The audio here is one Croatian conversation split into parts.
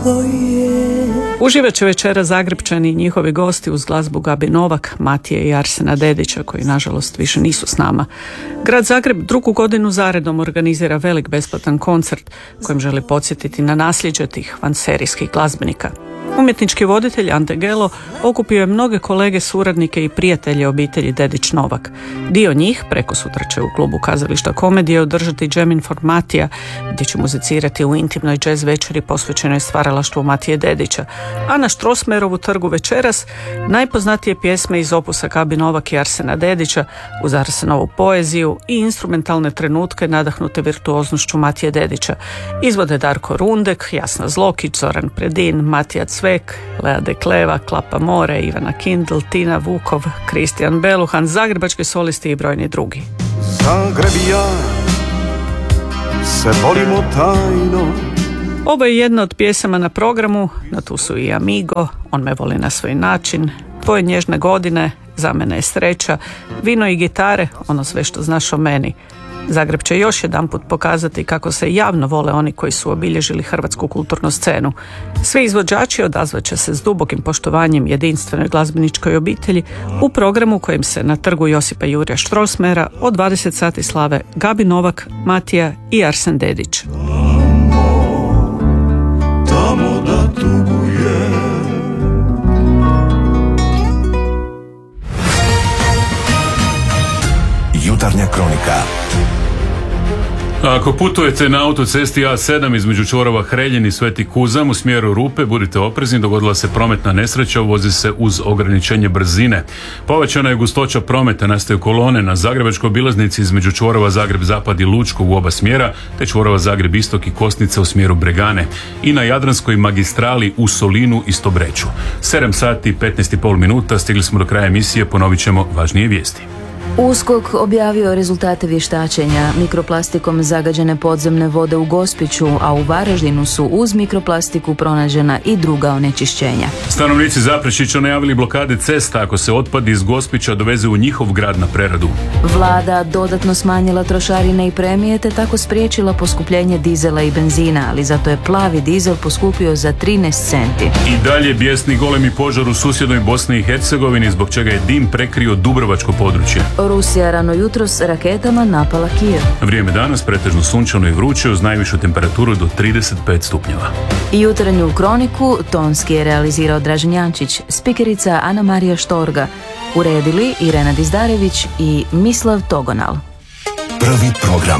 Uživat će večera Zagrepčani i njihovi gosti uz glazbu Gabi Novak, Matije i Arsena Dedića, koji nažalost više nisu s nama. Grad Zagreb drugu godinu zaredom organizira velik besplatan koncert kojim želi podsjetiti na nasljeđe tih vanserijskih glazbenika. Umjetnički voditelj Ante Gelo okupio je mnoge kolege, suradnike i prijatelje obitelji Dedić-Novak. Dio njih preko sutra će u klubu Kazališta Komedije održati Jam Informatija, gdje će muzicirati u intimnoj jazz večeri posvećenoj stvaralaštvu Matije Dedića, a na Strossmayerovu trgu večeras najpoznatije pjesme iz opusa Gabi Novak i Arsena Dedića uz Arsenovu poeziju i instrumentalne trenutke nadahnute virtuoznošću Matije Dedića. Izvode Darko Rundek, Jasna Zlokić, Zoran Predin, Matija Cvek, Lea Dekleva, Klapa More, Ivana Kindl, Tina Vukov, Kristijan Beluhan, zagrebački solisti i brojni drugi. Zagreb i ja se volimo tajno. Ovo je jedna od pjesama na programu, na tu su i Amigo, On me voli na svoj način, Tvoje nježne godine, Za mene je sreća, Vino i gitare, ono sve što znaš o meni. Zagreb će još jedanput pokazati kako se javno vole oni koji su obilježili hrvatsku kulturnu scenu. Svi izvođači odazvat će se s dubokim poštovanjem jedinstvenoj glazbeničkoj obitelji u programu kojim se na trgu Josipa Jurja Strossmayera od 20 sati slave Gabi Novak, Matija i Arsen Dedić. Tamo da tuguje. Jutarnja kronika. Ako putujete na autocesti A7 između čvorova Hreljin i Sveti Kuzam u smjeru Rupe, budite oprezni, dogodila se prometna nesreća, vozi se uz ograničenje brzine. Povećana je gustoća prometa, nastaju kolone na zagrebačkoj obilaznici između čvorova Zagreb-Zapad i Lučkog u oba smjera, te čvorova Zagreb-Istok i Kosnica u smjeru Bregane i na Jadranskoj magistrali u Solinu i Stobreću. 7 sati i 15,5 minuta, stigli smo do kraja emisije, ponovit ćemo važnije vijesti. USKOK objavio rezultate vještačenja mikroplastikom zagađene podzemne vode u Gospiću, a u Varaždinu su uz mikroplastiku pronađena i druga onečišćenja. Stanovnici Zaprešića najavili blokade cesta ako se otpad iz Gospića doveze u njihov grad na preradu. Vlada dodatno smanjila trošarine i premije te tako spriječila poskupljenje dizela i benzina, ali zato je plavi dizel poskupio za 13 centi. I dalje bijesni golemi požar u susjednoj Bosni i Hercegovini, zbog čega je dim prekrio dubrovačko područje. Rusija rano jutros raketama napala Kijev. Vrijeme danas pretežno sunčano i vruće uz najvišu temperaturu do 35 stupnjeva. Jutarnju kroniku tonski je realizirao Dražen Jančić, spikerica Ana Marija Štorga, uredili Irena Dizdarević i Mislav Togonal. Prvi program.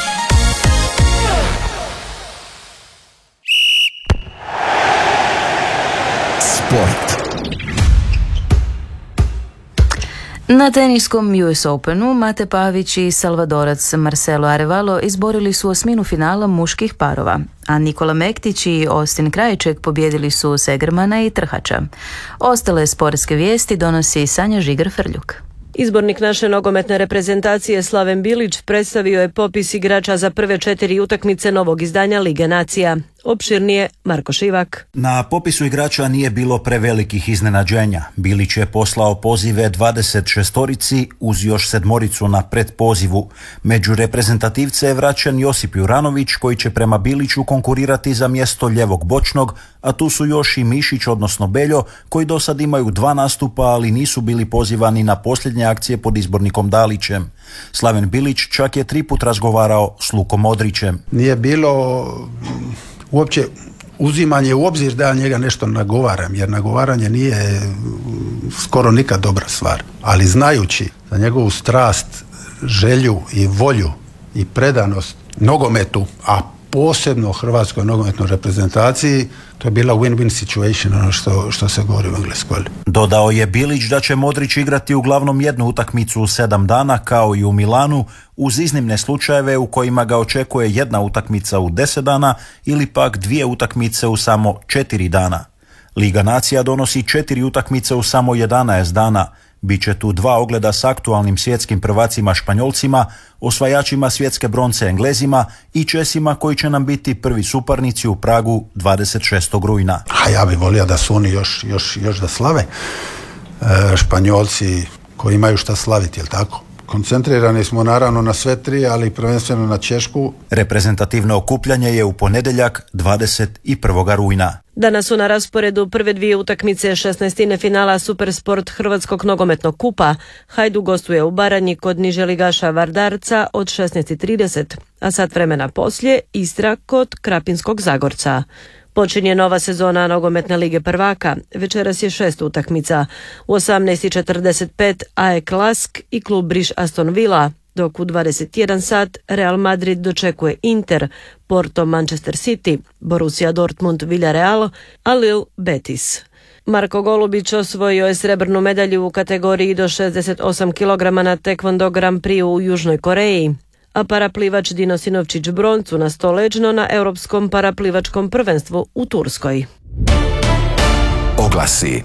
Sport. Na teniskom US Openu Mate Pavić i Salvadorac Marcelo Arevalo izborili su osminu finala muških parova, a Nikola Mektić i Austin Krajček pobijedili su Segermana i Trhača. Ostale sportske vijesti donosi Sanja Žigar-Frljuk. Izbornik naše nogometne reprezentacije Slaven Bilić predstavio je popis igrača za prve 4 utakmice novog izdanja Lige nacija. Opširnije Marko Šivak. Na popisu igrača nije bilo prevelikih iznenađenja. Bilić je poslao pozive 26-orici uz još 7 na predpozivu. Među reprezentativce je vraćen Josip Juranović koji će prema Biliću konkurirati za mjesto ljevog bočnog, a tu su još i Mišić odnosno Beljo koji do sad imaju 2 nastupa, ali nisu bili pozivani na posljednje akcije pod izbornikom Dalićem. Slaven Bilić čak je 3 put razgovarao s Lukom Modrićem. Nije bilo uopće uzimanje u obzir da ja njega nešto nagovaram, jer nagovaranje nije skoro nikad dobra stvar. Ali znajući za njegovu strast, želju i volju i predanost nogometu, a posebno hrvatskoj nogometnoj reprezentaciji, to je bila win-win situation, ono što se govori u Engleskoj. Dodao je Bilić da će Modrić igrati uglavnom jednu utakmicu u 7 dana kao i u Milanu, uz iznimne slučajeve u kojima ga očekuje jedna utakmica u 10 dana ili pak 2 utakmice u samo 4 dana. Liga nacija donosi 4 utakmice u samo 11 dana. Biće tu 2 ogleda s aktualnim svjetskim prvacima Španjolcima, osvajačima svjetske bronce Englezima i Česima koji će nam biti prvi suparnici u Pragu 26. rujna. A ja bih volio da su oni još da slave. Španjolci koji imaju šta slaviti, jel tako? Koncentrirani smo naravno na sve 3, ali prvenstveno na Češku. Reprezentativno okupljanje je u ponedjeljak 21. rujna. Danas su na rasporedu prve dvije utakmice 16. finala Supersport Hrvatskog nogometnog kupa. Hajduk gostuje u Baranji kod niželigaša Vardarca od 16:30, a sat vremena poslije Istra kod Krapinskog Zagorca. Počinje nova sezona nogometne lige prvaka. Večeras je 6 utakmica. U 18:45 AEK Lask i klub Briš Aston Villa, dok u 21 sat Real Madrid dočekuje Inter, Porto Manchester City, Borussia Dortmund Villarreal, a Lille Betis. Marko Golubić osvojio je srebrnu medalju u kategoriji do 68 kg na Taekwondo Grand Prix u Južnoj Koreji, a paraplivač Dino Sinovčić broncu na stoleđno na Europskom paraplivačkom prvenstvu u Turskoj. Oglasi.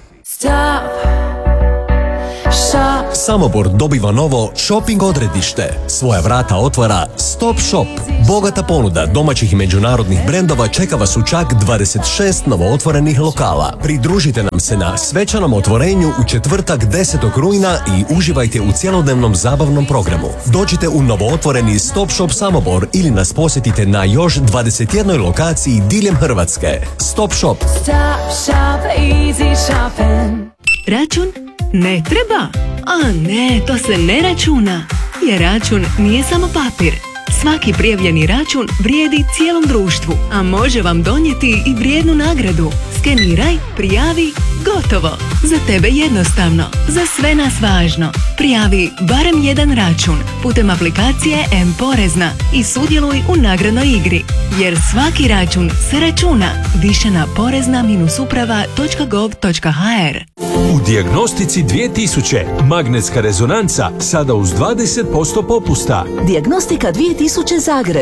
Samobor dobiva novo shopping odredište. Svoja vrata otvara Stop Shop. Bogata ponuda domaćih i međunarodnih brendova čeka vas u čak 26 novootvorenih lokala. Pridružite nam se na svečanom otvorenju u četvrtak 10. rujna i uživajte u cjelodnevnom zabavnom programu. Dođite u novootvoreni Stop Shop Samobor ili nas posjetite na još 21 lokaciji diljem Hrvatske. Stop Shop. Stop shop, easy shopping. Račun? Ne treba. A ne, to se ne računa. Jer račun nije samo papir. Svaki prijavljeni račun vrijedi cijelom društvu, a može vam donijeti i vrijednu nagradu. Skeniraj, prijavi, gotovo. Za tebe jednostavno, za sve nas važno. Prijavi barem jedan račun putem aplikacije M-Porezna i sudjeluj u nagradnoj igri. Jer svaki račun se računa. Više na porezna-uprava.gov.hr. U Dijagnostici 2000 magnetska rezonanca sada uz 20% popusta. Dijagnostika 2000 Zagreb.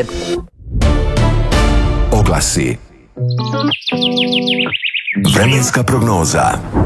Oglasi. Vremenska prognoza.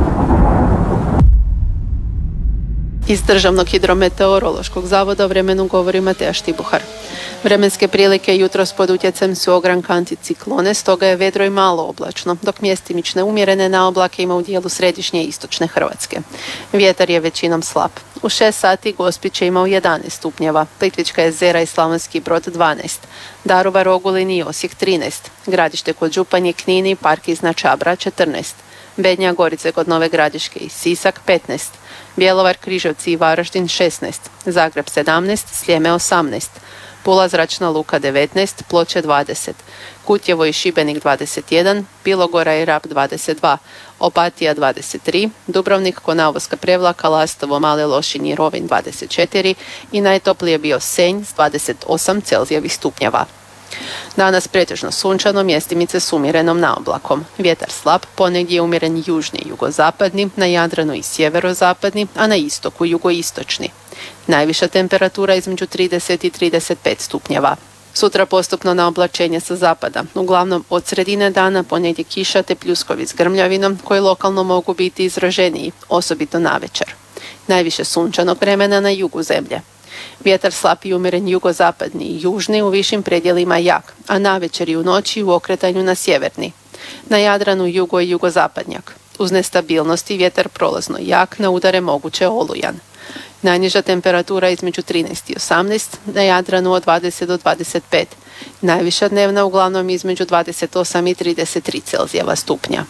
Iz Državnog hidrometeorološkog zavoda o vremenu govori Mateja Štibuhar. Vremenske prilike jutros pod utjecajem su ogranka anticiklone, stoga je vedro i malo oblačno, dok mjestimične umjerene naoblake ima u dijelu središnje i istočne Hrvatske. Vjetar je većinom slab. U 6 sati Gospić je imao 11 stupnjeva, Plitvička jezera i Slavonski Brod 12, Daruvar, Ogulin i Osijek 13, Gradište kod Županje, Knin i Park iznad Čabra 14, Bednja, Gorice kod Nove Gradiške i Sisak 15, Bjelovar, Križevci i Varaždin 16, Zagreb 17, Sljeme 18, Pula, Zračna luka 19, Ploče 20, Kutjevo i Šibenik 21, Bilogora i Rab 22, Opatija 23, Dubrovnik, Konavoska Prevlaka, Lastovo, Mali Lošinj i Rovinj 24 i najtoplije bio Senj s 28 Celzijevih stupnjeva. Danas pretežno sunčano, mjestimice s umjerenom naoblakom. Vjetar slab, ponegdje je umjeren južni i jugozapadni, na Jadranu i sjeverozapadni, a na istoku jugoistočni. Najviša temperatura između 30 i 35 stupnjeva. Sutra postupno na oblačenje sa zapada. Uglavnom od sredine dana ponegdje kiša te pljuskovi s grmljavinom koji lokalno mogu biti izraženiji, osobito navečer. Najviše sunčanog vremena na jugu zemlje. Vjetar slab i umjeren jugozapadni i južni, u višim predjelima jak, a navečer i u noći u okretanju na sjeverni. Na Jadranu jugo i jugozapadnjak. Uz nestabilnosti vjetar prolazno jak, na udare moguće olujan. Najniža temperatura između 13 i 18, na Jadranu od 20 do 25. Najviša dnevna uglavnom između 28 i 33 Celzijeva stupnja.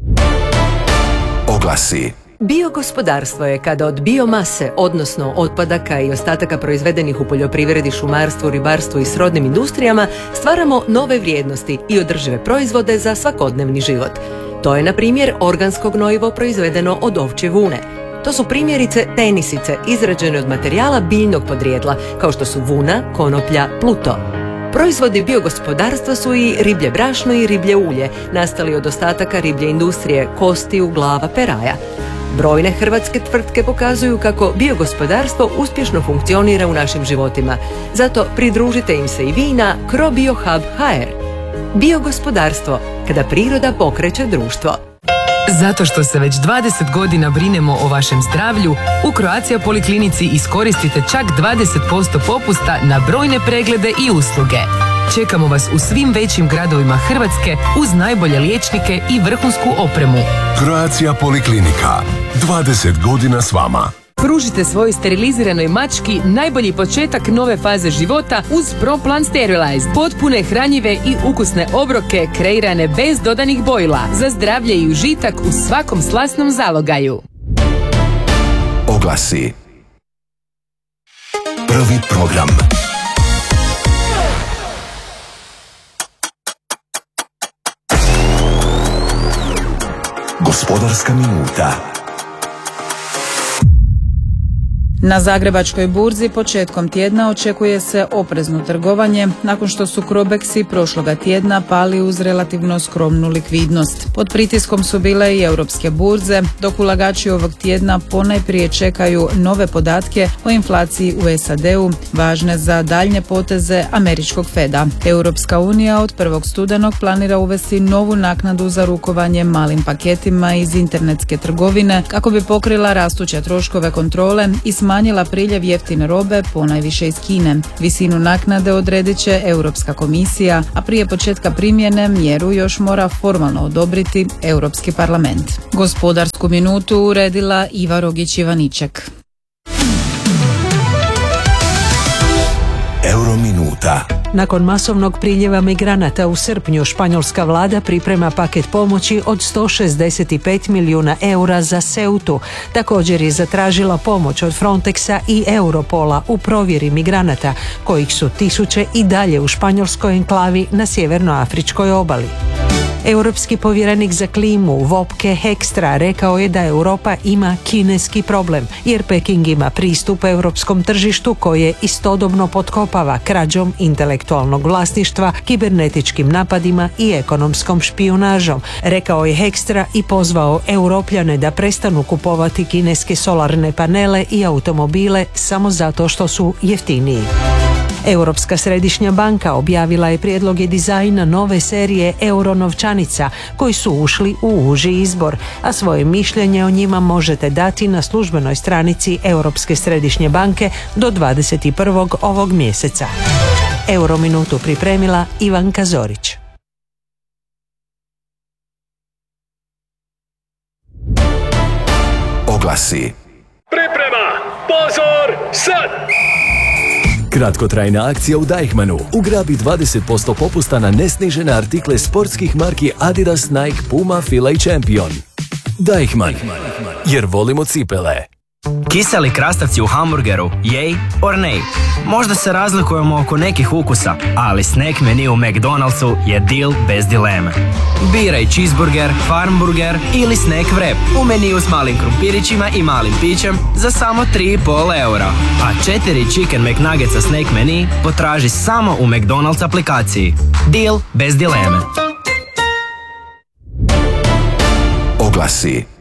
Oglasi. Biogospodarstvo je kada od biomase, odnosno otpadaka i ostataka proizvedenih u poljoprivredi, šumarstvu, ribarstvu i srodnim industrijama, stvaramo nove vrijednosti i održive proizvode za svakodnevni život. To je, na primjer, organsko gnojivo proizvedeno od ovčje vune. To su primjerice tenisice izrađene od materijala biljnog podrijetla, kao što su vuna, konoplja, pluto. Proizvodi biogospodarstva su i riblje brašno i riblje ulje, nastali od ostataka riblje industrije, kostiju, glava, peraja. Brojne hrvatske tvrtke pokazuju kako biogospodarstvo uspješno funkcionira u našim životima. Zato pridružite im se i vi na CroBioHub.hr. Biogospodarstvo, kada priroda pokreće društvo. Zato što se već 20 godina brinemo o vašem zdravlju, u Croatia Poliklinici iskoristite čak 20% popusta na brojne preglede i usluge. Čekamo vas u svim većim gradovima Hrvatske uz najbolje liječnike i vrhunsku opremu. Croatia Poliklinika. 20 godina s vama. Pružite svojoj steriliziranoj mački najbolji početak nove faze života uz ProPlan Sterilize. Potpune, hranjive i ukusne obroke kreirane bez dodanih bojila za zdravlje i užitak u svakom slasnom zalogaju. Oglasi. Prvi program. Gospodarska minuta. Na Zagrebačkoj burzi početkom tjedna očekuje se oprezno trgovanje nakon što su Crobeksi prošloga tjedna pali uz relativno skromnu likvidnost. Pod pritiskom su bile i europske burze, dok ulagači ovog tjedna ponajprije čekaju nove podatke o inflaciji u SAD-u, važne za daljnje poteze američkog Feda. Europska unija od 1. studenog planira uvesti novu naknadu za rukovanje malim paketima iz internetske trgovine kako bi pokrila rastuće troškove kontrole i smanjila priljev jeftine robe, ponajviše iz Kine. Visinu naknade odredit će Europska komisija, a prije početka primjene mjeru još mora formalno odobriti Europski parlament. Gospodarsku minutu uredila Iva Rogić-Ivaniček. Eurominuta. Nakon masovnog priljeva migranata u srpnju, španjolska vlada priprema paket pomoći od 165 milijuna eura za Ceutu. Također je zatražila pomoć od Frontexa i Europola u provjeri migranata, kojih su tisuće i dalje u španjolskoj enklavi na sjevernoafričkoj obali. Europski povjerenik za klimu Wopke Hoekstra rekao je da Europa ima kineski problem, jer Peking ima pristup europskom tržištu koje istodobno potkopava krađom intelektualnog vlasništva, kibernetičkim napadima i ekonomskom špijunažom. Rekao je Hoekstra i pozvao Europljane da prestanu kupovati kineske solarne panele i automobile samo zato što su jeftiniji. Europska središnja banka objavila je prijedloge dizajna nove serije euronovčanica koji su ušli u uži izbor, a svoje mišljenje o njima možete dati na službenoj stranici Europske središnje banke do 21. ovog mjeseca. Eurominutu pripremila Ivanka Zorić. Oglasi. Priprema! Pozor! Sad! Kratkotrajna akcija u Deichmannu. Ugrabi 20% popusta na nesnižene artikle sportskih marki Adidas, Nike, Puma, Fila i Champion. Deichmann, jer volimo cipele. Kiseli krastavci u hamburgeru, yay or nay? Možda se razlikujemo oko nekih ukusa, ali snack menu u McDonald'su je deal bez dileme. Biraj cheeseburger, farmburger ili snack wrap u meniju s malim krumpirićima i malim pićem za samo 3,5 eura. A 4 Chicken McNuggetsa snack menu potraži samo u McDonald's aplikaciji. Deal bez dileme. Oglasi.